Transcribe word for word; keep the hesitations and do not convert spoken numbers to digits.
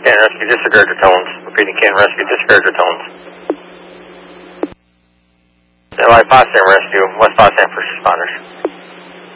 Canton Rescue, disregard your tones. Repeating, Canton Rescue, disregard your tones. L I Potsdam Rescue, West Potsdam first responders.